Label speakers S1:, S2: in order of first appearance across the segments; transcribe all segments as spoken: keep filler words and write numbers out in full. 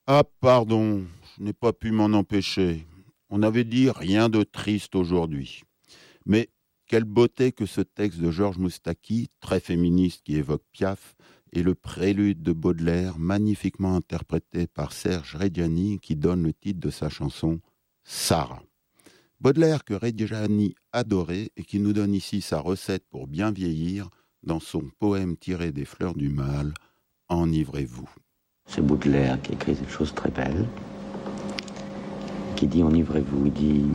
S1: Ah, pardon, je n'ai pas pu m'en empêcher. On avait dit rien de triste aujourd'hui. Mais quelle beauté que ce texte de Georges Moustaki, très féministe qui évoque Piaf, et le prélude de Baudelaire, magnifiquement interprété par Serge Reggiani, qui donne le titre de sa chanson Sarah. Baudelaire que Reggiani adorait et qui nous donne ici sa recette pour bien vieillir dans son poème tiré des fleurs du mal, Enivrez-vous.
S2: C'est Baudelaire qui écrit cette chose très belle, qui dit enivrez-vous, il dit,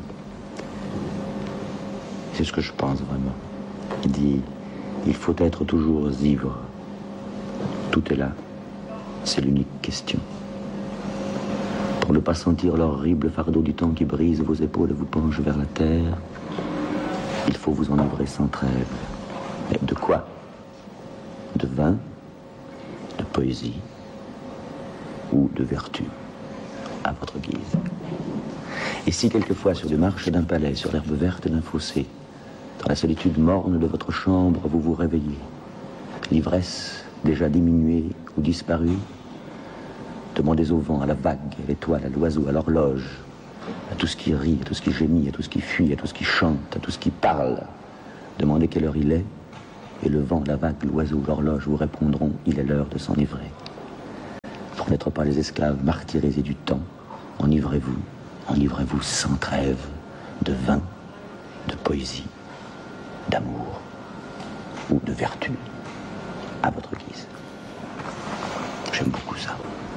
S2: c'est ce que je pense vraiment, il dit, il faut être toujours ivre, tout est là, c'est l'unique question. Pour ne pas sentir l'horrible fardeau du temps qui brise vos épaules et vous penche vers la terre, il faut vous enivrer sans trêve. Mais de quoi? De vin, de poésie ou de vertu, à votre guise. Et si quelquefois sur les marches d'un palais, sur l'herbe verte d'un fossé, dans la solitude morne de votre chambre, vous vous réveillez, l'ivresse déjà diminuée ou disparue, demandez au vent, à la vague, à l'étoile, à l'oiseau, à l'horloge, à tout ce qui rit, à tout ce qui gémit, à tout ce qui fuit, à tout ce qui chante, à tout ce qui parle. Demandez quelle heure il est, et le vent, la vague, l'oiseau, l'horloge vous répondront, il est l'heure de s'enivrer. Pour n'être pas les esclaves martyrisés du temps, enivrez-vous, enivrez-vous sans trêve, de vin, de poésie, d'amour ou de vertu, à votre guise. J'aime beaucoup ça.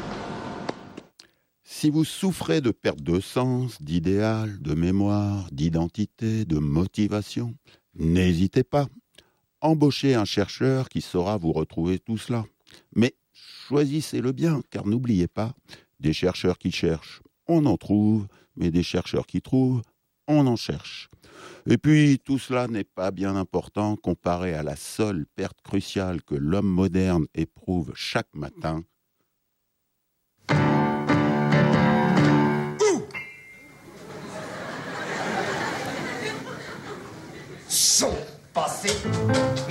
S1: Si vous souffrez de perte de sens, d'idéal, de mémoire, d'identité, de motivation, n'hésitez pas. Embauchez un chercheur qui saura vous retrouver tout cela. Mais choisissez-le bien, car n'oubliez pas, des chercheurs qui cherchent, on en trouve, mais des chercheurs qui trouvent, on en cherche. Et puis, tout cela n'est pas bien important comparé à la seule perte cruciale que l'homme moderne éprouve chaque matin.
S3: Sont passés